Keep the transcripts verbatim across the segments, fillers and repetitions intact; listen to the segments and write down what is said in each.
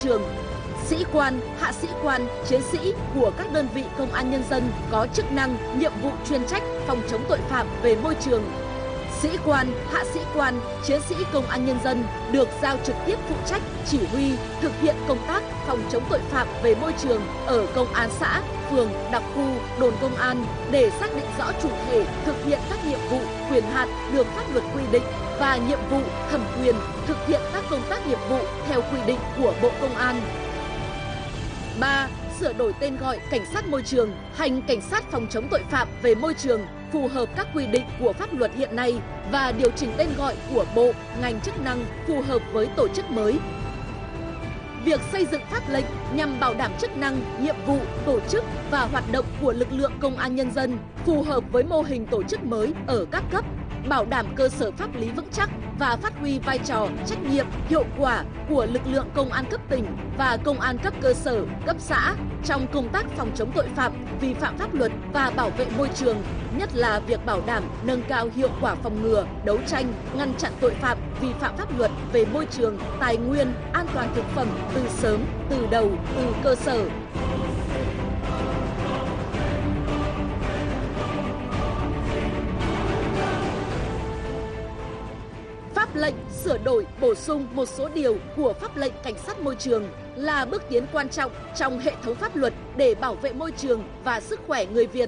trường. Sĩ quan, hạ sĩ quan, chiến sĩ của các đơn vị công an nhân dân có chức năng, nhiệm vụ chuyên trách phòng chống tội phạm về môi trường. Sĩ quan, hạ sĩ quan, chiến sĩ công an nhân dân được giao trực tiếp phụ trách chỉ huy, thực hiện công tác phòng chống tội phạm về môi trường ở công an xã, phường, đặc khu, đồn công an để xác định rõ chủ thể thực hiện các nhiệm vụ, quyền hạn được pháp luật quy định và nhiệm vụ, thẩm quyền thực hiện các công tác nghiệp vụ theo quy định của Bộ Công an. ba. Sửa đổi tên gọi cảnh sát môi trường thành cảnh sát phòng chống tội phạm về môi trường phù hợp các quy định của pháp luật hiện nay và điều chỉnh tên gọi của bộ, ngành chức năng phù hợp với tổ chức mới. Việc xây dựng pháp lệnh nhằm bảo đảm chức năng, nhiệm vụ, tổ chức và hoạt động của lực lượng công an nhân dân phù hợp với mô hình tổ chức mới ở các cấp, bảo đảm cơ sở pháp lý vững chắc và phát huy vai trò, trách nhiệm, hiệu quả của lực lượng công an cấp tỉnh và công an cấp cơ sở, cấp xã trong công tác phòng chống tội phạm, vi phạm pháp luật và bảo vệ môi trường, nhất là việc bảo đảm nâng cao hiệu quả phòng ngừa, đấu tranh, ngăn chặn tội phạm, vi phạm pháp luật về môi trường, tài nguyên, an toàn thực phẩm từ sớm, từ đầu, từ cơ sở. Pháp lệnh sửa đổi bổ sung một số điều của pháp lệnh cảnh sát môi trường là bước tiến quan trọng trong hệ thống pháp luật để bảo vệ môi trường và sức khỏe người Việt.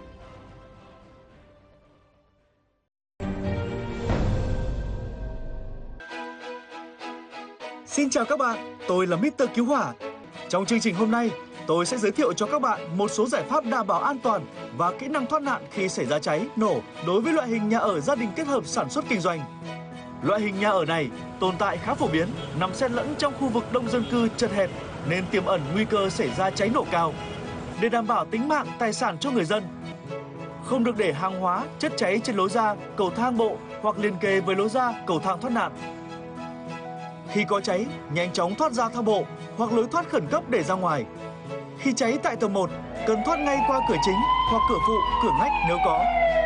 Xin chào các bạn, tôi là mít tơ Cứu Hỏa. Trong chương trình hôm nay, tôi sẽ giới thiệu cho các bạn một số giải pháp đảm bảo an toàn và kỹ năng thoát nạn khi xảy ra cháy, nổ đối với loại hình nhà ở gia đình kết hợp sản xuất kinh doanh. Loại hình nhà ở này tồn tại khá phổ biến, nằm xen lẫn trong khu vực đông dân cư chật hẹp nên tiềm ẩn nguy cơ xảy ra cháy nổ cao. Để đảm bảo tính mạng, tài sản cho người dân, không được để hàng hóa, chất cháy trên lối ra, cầu thang bộ hoặc liền kề với lối ra, cầu thang thoát nạn. Khi có cháy, nhanh chóng thoát ra thang bộ hoặc lối thoát khẩn cấp để ra ngoài. Khi cháy tại tầng một, cần thoát ngay qua cửa chính hoặc cửa phụ, cửa ngách nếu có.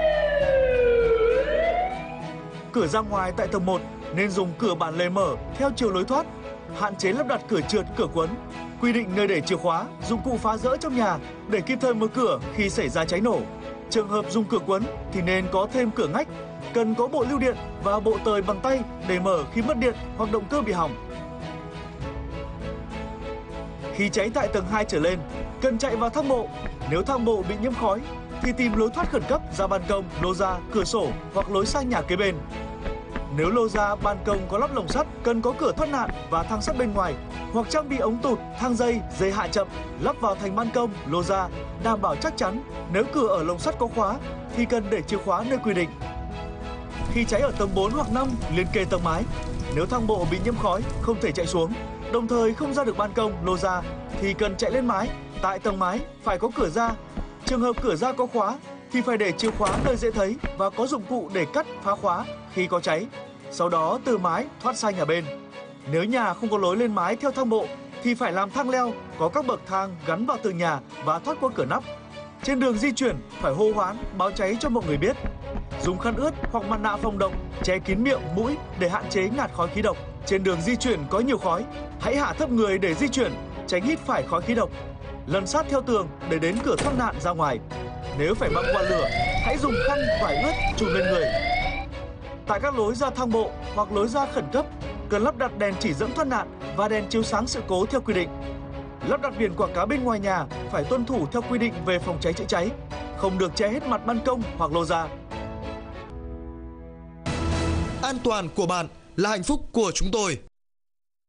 Cửa ra ngoài tại tầng một nên dùng cửa bản lề mở theo chiều lối thoát, hạn chế lắp đặt cửa trượt, cửa quấn, quy định nơi để chìa khóa, dụng cụ phá rỡ trong nhà để kịp thời mở cửa khi xảy ra cháy nổ. Trường hợp dùng cửa quấn thì nên có thêm cửa ngách, cần có bộ lưu điện và bộ tời bằng tay để mở khi mất điện hoặc động cơ bị hỏng. Khi cháy tại tầng hai trở lên, cần chạy vào thang bộ. Nếu thang bộ bị nhiễm khói thì tìm lối thoát khẩn cấp ra ban công, lô ra, cửa sổ hoặc lối sang nhà kế bên. Nếu lô ra, ban công có lắp lồng sắt, cần có cửa thoát nạn và thang sắt bên ngoài hoặc trang bị ống tụt, thang dây, dây hạ chậm lắp vào thành ban công, lô ra, đảm bảo chắc chắn. Nếu cửa ở lồng sắt có khóa thì cần để chìa khóa nơi quy định. Khi cháy ở tầng bốn hoặc năm liền kề tầng mái, nếu thang bộ bị nhiễm khói không thể chạy xuống, đồng thời không ra được ban công, lô ra thì cần chạy lên mái. Tại tầng mái phải có cửa ra. Trường hợp cửa ra có khóa thì phải để chìa khóa nơi dễ thấy và có dụng cụ để cắt, phá khóa khi có cháy. Sau đó từ mái thoát sang nhà bên. Nếu nhà không có lối lên mái theo thang bộ thì phải làm thang leo, có các bậc thang gắn vào tường nhà và thoát qua cửa nắp. Trên đường di chuyển phải hô hoán, báo cháy cho mọi người biết. Dùng khăn ướt hoặc mặt nạ phòng độc che kín miệng, mũi để hạn chế ngạt khói khí độc. Trên đường di chuyển có nhiều khói, hãy hạ thấp người để di chuyển, tránh hít phải khói khí độc. Lăn sát theo tường để đến cửa thoát nạn ra ngoài. Nếu phải băng qua lửa, hãy dùng khăn vải ướt trùm lên người. Tại các lối ra thang bộ hoặc lối ra khẩn cấp, cần lắp đặt đèn chỉ dẫn thoát nạn và đèn chiếu sáng sự cố theo quy định. Lắp đặt biển quảng cáo bên ngoài nhà phải tuân thủ theo quy định về phòng cháy chữa cháy, không được che hết mặt ban công hoặc lô ra. An toàn của bạn là hạnh phúc của chúng tôi.